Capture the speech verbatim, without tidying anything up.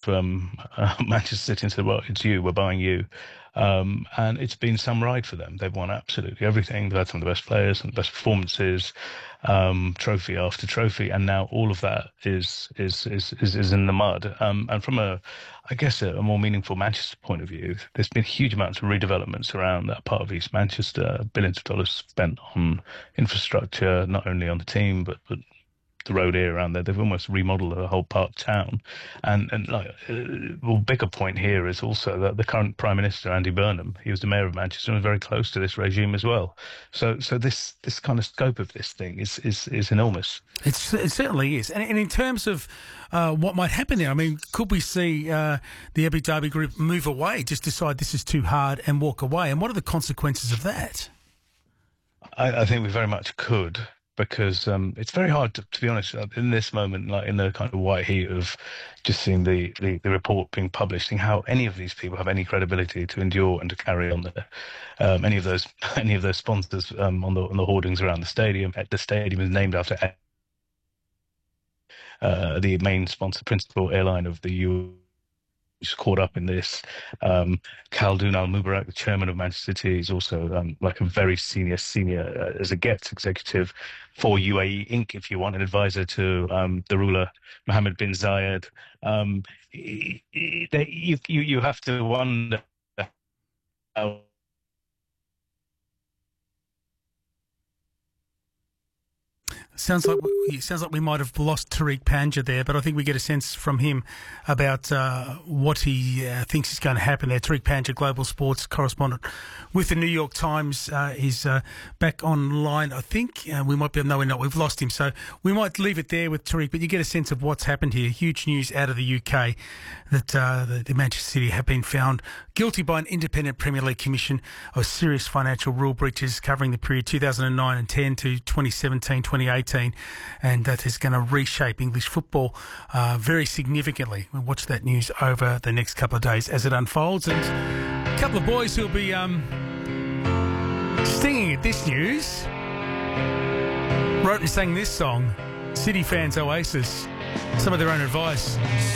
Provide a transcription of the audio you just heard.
um, uh, Manchester City and said, well, it's you, we're buying you. Um, and it's been some ride for them. They've won absolutely everything. They've had some of the best players and the best performances, um, trophy after trophy, and now all of that is is is is, is in the mud. Um, and from a, I guess, a, a more meaningful Manchester point of view, there's been huge amounts of redevelopments around that part of East Manchester. Billions of dollars spent on infrastructure, not only on the team but but the road here around there. They've almost remodeled the whole part of town. And and like, uh, well, bigger point here is also that the current Prime Minister, Andy Burnham, he was the mayor of Manchester and was very close to this regime as well. So so this this kind of scope of this thing is is, is enormous. It's, it certainly is. And, and in terms of uh, what might happen there, I mean, could we see uh, the Abu Dhabi group move away, just decide this is too hard and walk away? And what are the consequences of that? I, I think we very much could. Because um, it's very hard, to, to be honest, in this moment, like in the kind of white heat of just seeing the, the, the report being published, seeing how any of these people have any credibility to endure and to carry on there. Um, any of those, any of those sponsors um, on the on the hoardings around the stadium. The stadium is named after uh, the main sponsor, principal airline of the U. Who's caught up in this. Um, Khaldoon Al Mubarak, the chairman of Manchester City, is also um, like a very senior, senior uh, as a gets executive for U A E Incorporated, if you want, an advisor to um, the ruler Mohammed bin Zayed. Um, they, you, you you have to wonder how. Sounds like we, sounds like we might have lost Tariq Panja there, but I think we get a sense from him about uh, what he uh, thinks is going to happen there. Tariq Panja, global sports correspondent with the New York Times, uh, is uh, back online. I think uh, we might be, no, we're not. We've lost him, so we might leave it there with Tariq. But you get a sense of what's happened here. Huge news out of the U K that uh, the, the Manchester City have been found guilty by an independent Premier League commission of serious financial rule breaches covering the period two thousand nine and ten to twenty seventeen, twenty eighteen. And that is going to reshape English football uh, very significantly. We'll watch that news over the next couple of days as it unfolds. And a couple of boys who'll be um, singing at this news wrote and sang this song, City Fans Oasis, some of their own advice.